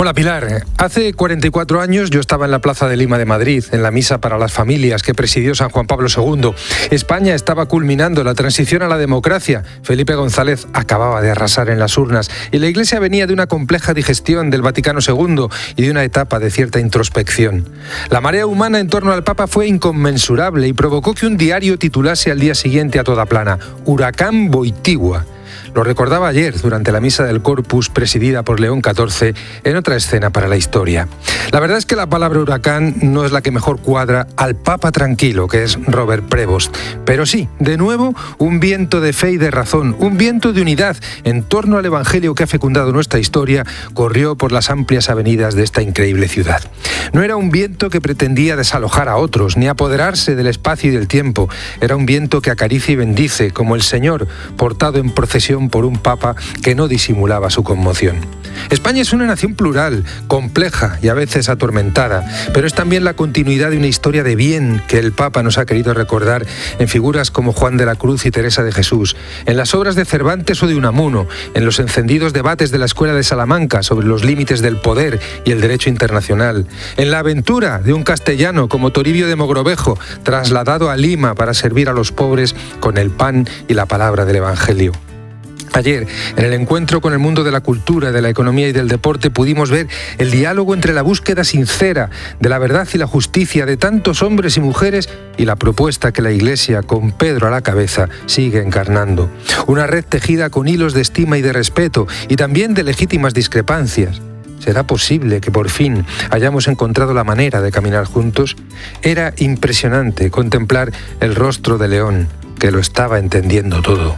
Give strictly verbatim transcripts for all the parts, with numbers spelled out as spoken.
Hola Pilar, hace cuarenta y cuatro años yo estaba en la Plaza de Lima de Madrid, en la misa para las familias que presidió San Juan Pablo segundo. España estaba culminando la transición a la democracia. Felipe González acababa de arrasar en las urnas y la Iglesia venía de una compleja digestión del Vaticano segundo y de una etapa de cierta introspección. La marea humana en torno al Papa fue inconmensurable y provocó que un diario titulase al día siguiente a toda plana: Huracán Boitigua. Lo recordaba ayer durante la misa del Corpus presidida por León catorce en otra escena para la historia. La verdad es que la palabra huracán no es la que mejor cuadra al Papa tranquilo, que es Robert Prevost. Pero sí, de nuevo, un viento de fe y de razón, un viento de unidad en torno al Evangelio que ha fecundado nuestra historia, corrió por las amplias avenidas de esta increíble ciudad. No era un viento que pretendía desalojar a otros, ni apoderarse del espacio y del tiempo. Era un viento que acaricia y bendice, como el Señor, portado en procesión por un papa que no disimulaba su conmoción. España es una nación plural, compleja y a veces atormentada, pero es también la continuidad de una historia de bien que el Papa nos ha querido recordar en figuras como Juan de la Cruz y Teresa de Jesús, en las obras de Cervantes o de Unamuno, en los encendidos debates de la Escuela de Salamanca sobre los límites del poder y el derecho internacional, en la aventura de un castellano como Toribio de Mogrovejo, trasladado a Lima para servir a los pobres con el pan y la palabra del Evangelio. Ayer, en el encuentro con el mundo de la cultura, de la economía y del deporte, pudimos ver el diálogo entre la búsqueda sincera de la verdad y la justicia de tantos hombres y mujeres y la propuesta que la Iglesia, con Pedro a la cabeza, sigue encarnando. Una red tejida con hilos de estima y de respeto y también de legítimas discrepancias. ¿Será posible que por fin hayamos encontrado la manera de caminar juntos? Era impresionante contemplar el rostro de León, que lo estaba entendiendo todo.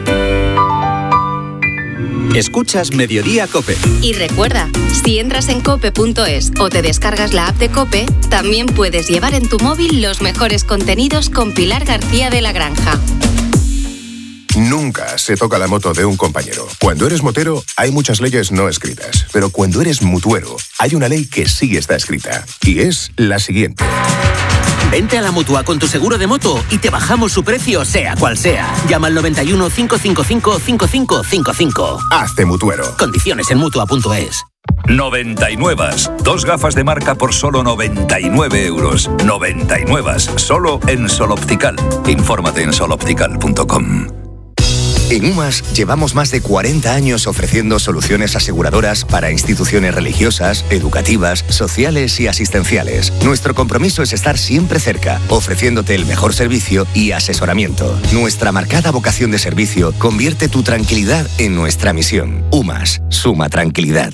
Escuchas Mediodía COPE. Y recuerda, si entras en cope punto es o te descargas la app de COPE, también puedes llevar en tu móvil los mejores contenidos con Pilar García de la Granja. Nunca se toca la moto de un compañero. Cuando eres motero, hay muchas leyes no escritas. Pero cuando eres mutuero, hay una ley que sí está escrita. Y es la siguiente. Vente a la Mutua con tu seguro de moto y te bajamos su precio, sea cual sea. Llama al noventa y uno, cinco cinco cinco, cinco cinco cinco cinco. Hazte mutuero. Condiciones en mutua punto es. noventa y nueve. Dos gafas de marca por solo noventa y nueve euros. noventa y nueve. Solo en Sol Optical. Infórmate en sol optical punto com. En UMAS llevamos más de cuarenta años ofreciendo soluciones aseguradoras para instituciones religiosas, educativas, sociales y asistenciales. Nuestro compromiso es estar siempre cerca, ofreciéndote el mejor servicio y asesoramiento. Nuestra marcada vocación de servicio convierte tu tranquilidad en nuestra misión. UMAS, suma tranquilidad.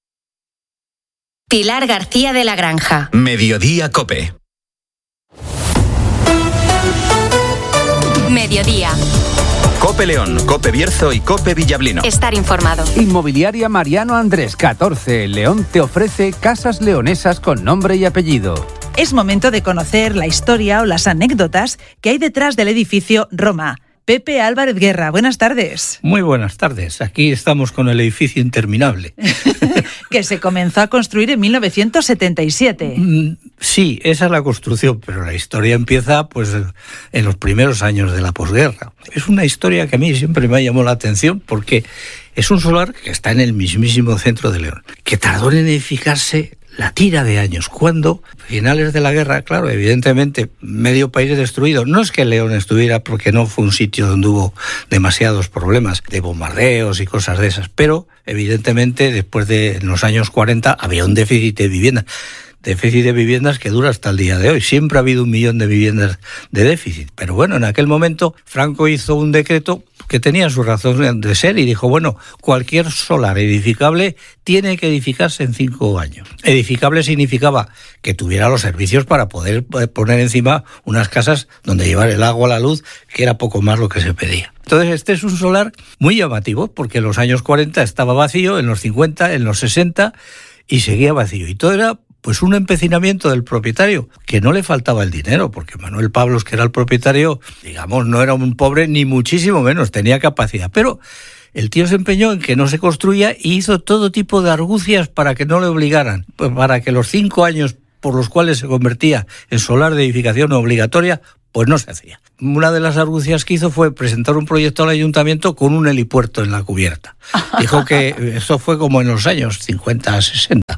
Pilar García de la Granja. Mediodía COPE. Mediodía. COPE León, COPE Bierzo y COPE Villablino. Estar informado. Inmobiliaria Mariano Andrés, catorce, León te ofrece casas leonesas con nombre y apellido. Es momento de conocer la historia o las anécdotas que hay detrás del edificio Roma. Pepe Álvarez Guerra, buenas tardes. Muy buenas tardes. Aquí estamos con el edificio interminable. Que se comenzó a construir en mil novecientos setenta y siete. Mm, sí, esa es la construcción, pero la historia empieza pues en los primeros años de la posguerra. Es una historia que a mí siempre me ha llamado la atención porque es un solar que está en el mismísimo centro de León, que tardó en edificarse la tira de años, cuando finales de la guerra, claro, evidentemente medio país destruido. No es que León estuviera, porque no fue un sitio donde hubo demasiados problemas de bombardeos y cosas de esas, pero evidentemente después de en los años cuarenta había un déficit de viviendas. Déficit de viviendas que dura hasta el día de hoy. Siempre ha habido un millón de viviendas de déficit. Pero bueno, en aquel momento Franco hizo un decreto que tenía su razón de ser y dijo, bueno, cualquier solar edificable tiene que edificarse en cinco años. Edificable significaba que tuviera los servicios para poder poner encima unas casas donde llevar el agua, la luz, que era poco más lo que se pedía. Entonces este es un solar muy llamativo porque en los años cuarenta estaba vacío, en los cincuenta, en los sesenta y seguía vacío. Y todo era pues un empecinamiento del propietario, que no le faltaba el dinero, porque Manuel Pablos, que era el propietario, digamos, no era un pobre ni muchísimo menos, tenía capacidad. Pero el tío se empeñó en que no se construía y hizo todo tipo de argucias para que no le obligaran, pues para que los cinco años por los cuales se convertía en solar de edificación obligatoria, pues no se hacía. Una de las argucias que hizo fue presentar un proyecto al ayuntamiento con un helipuerto en la cubierta. Dijo que eso fue como en los años cincuenta, sesenta.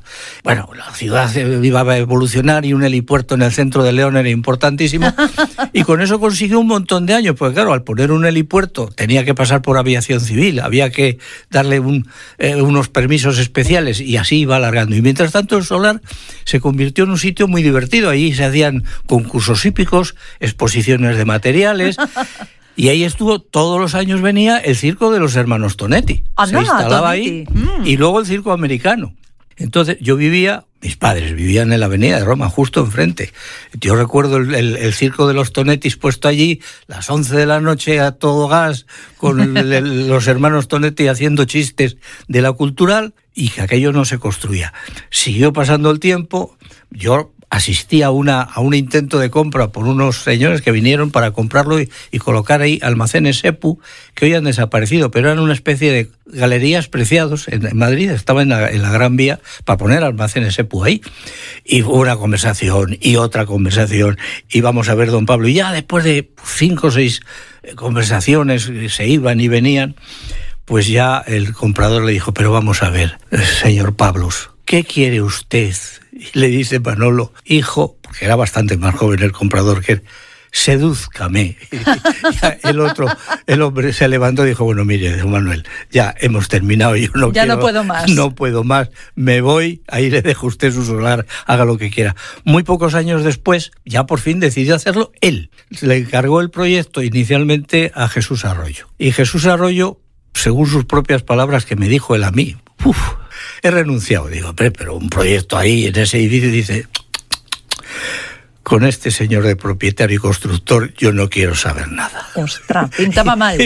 bueno, la ciudad iba a evolucionar y un helipuerto en el centro de León era importantísimo, y con eso consiguió un montón de años, porque claro, al poner un helipuerto tenía que pasar por aviación civil, había que darle un, eh, unos permisos especiales, y así iba alargando. Y mientras tanto el solar se convirtió en un sitio muy divertido. Allí se hacían concursos hípicos, exposiciones de materiales. Y ahí estuvo, todos los años venía el circo de los hermanos Tonetti. Ah, se no, instalaba Tonetti. ahí. Mm. Y luego el circo americano. Entonces yo vivía, mis padres vivían en la avenida de Roma, justo enfrente. Yo recuerdo el, el, el circo de los Tonettis puesto allí, las once de la noche a todo gas, con el, el, los hermanos Tonetti haciendo chistes de la cultural, y que aquello no se construía. Siguió pasando el tiempo, yo asistí a, una, a un intento de compra por unos señores que vinieron para comprarlo y, y colocar ahí almacenes Sepu, que hoy han desaparecido, pero eran una especie de galerías preciados en, en Madrid, estaba en la, en la Gran Vía para poner almacenes Sepu ahí. Y hubo una conversación y otra conversación, y vamos a ver don Pablo, y ya después de cinco o seis conversaciones se iban y venían, pues ya el comprador le dijo, pero vamos a ver, señor Pablos, ¿qué quiere usted? Y le dice Manolo, hijo, porque era bastante más joven el comprador que él, sedúzcame. El otro, el hombre se levantó y dijo, bueno, mire, don Manuel, ya hemos terminado, yo no ya quiero, no puedo más. No puedo más, me voy, ahí le dejo usted su solar, haga lo que quiera. Muy pocos años después, ya por fin decidió hacerlo él. Le encargó el proyecto inicialmente a Jesús Arroyo. Y Jesús Arroyo, según sus propias palabras que me dijo él a mí, uff, he renunciado. Digo, pero un proyecto ahí en ese edificio, dice, con este señor de propietario y constructor yo no quiero saber nada. Ostras, pintaba mal.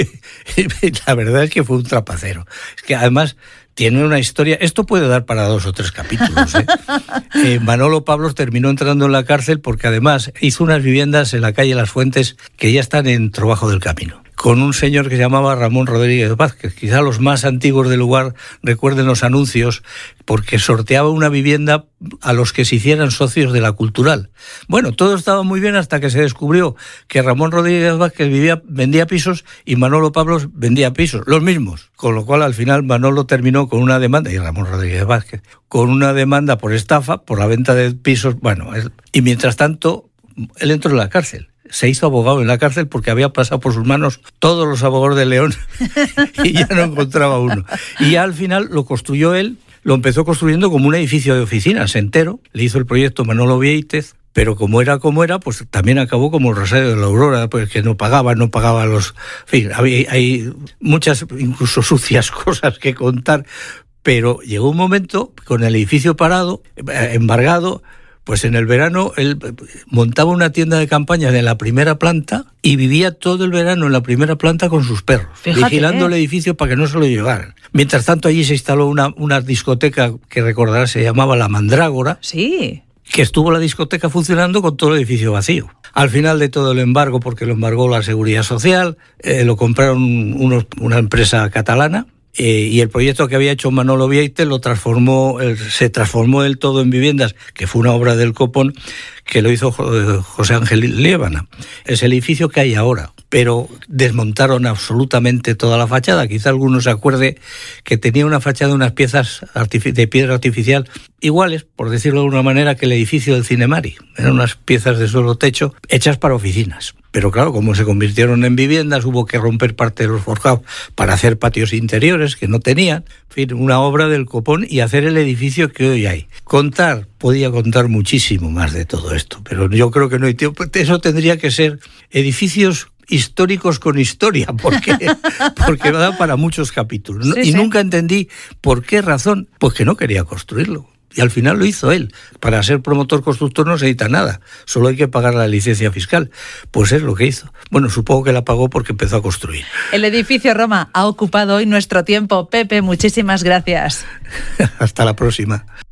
La verdad es que fue un trapacero. Es que además tiene una historia, esto puede dar para dos o tres capítulos, ¿eh? Eh, Manolo Pablos terminó entrando en la cárcel porque además hizo unas viviendas en la calle Las Fuentes que ya están en Trabajo del Camino, con un señor que se llamaba Ramón Rodríguez Vázquez. Quizá los más antiguos del lugar recuerden los anuncios, porque sorteaba una vivienda a los que se hicieran socios de la Cultural. Bueno, todo estaba muy bien hasta que se descubrió que Ramón Rodríguez Vázquez vivía, vendía pisos y Manolo Pablos vendía pisos, los mismos. Con lo cual al final Manolo terminó con una demanda, y Ramón Rodríguez Vázquez, con una demanda por estafa, por la venta de pisos. Bueno, él, y mientras tanto él entró en la cárcel. Se hizo abogado en la cárcel porque había pasado por sus manos todos los abogados de León y ya no encontraba uno. Y ya al final lo construyó él, lo empezó construyendo como un edificio de oficinas entero, le hizo el proyecto Manolo Vieitez, pero como era como era, pues también acabó como el Rosario de la Aurora, pues que no pagaba, no pagaba los... En fin, hay, hay muchas, incluso sucias cosas que contar, pero llegó un momento, con el edificio parado, embargado, pues en el verano él montaba una tienda de campaña en la primera planta y vivía todo el verano en la primera planta con sus perros, Fíjate, vigilando eh. el edificio para que no se lo llevaran. Mientras tanto allí se instaló una, una discoteca que recordarás se llamaba La Mandrágora. Sí. Que estuvo la discoteca funcionando con todo el edificio vacío. Al final de todo el embargo, porque lo embargó la Seguridad Social, eh, lo compraron unos, una empresa catalana. Eh, y el proyecto que había hecho Manolo Vieitez lo transformó, eh, se transformó él todo en viviendas, que fue una obra del Copón, que lo hizo José Ángel Liébana. Es el edificio que hay ahora, pero desmontaron absolutamente toda la fachada. Quizá alguno se acuerde que tenía una fachada, unas piezas de piedra artificial iguales, por decirlo de alguna manera, que el edificio del Cinemari. Eran unas piezas de suelo techo hechas para oficinas. Pero claro, como se convirtieron en viviendas, hubo que romper parte de los forjados para hacer patios interiores que no tenían. En fin, una obra del Copón y hacer el edificio que hoy hay. Contar, podía contar muchísimo más de todo esto, pero yo creo que no hay tiempo. Eso tendría que ser edificios históricos con historia, porque, porque da para muchos capítulos. ¿No? Sí, y sí. Nunca entendí por qué razón, pues que no quería construirlo. Y al final lo hizo él. Para ser promotor constructor no se necesita nada, solo hay que pagar la licencia fiscal. Pues es lo que hizo. Bueno, supongo que la pagó porque empezó a construir. El edificio Roma ha ocupado hoy nuestro tiempo. Pepe, muchísimas gracias. Hasta la próxima.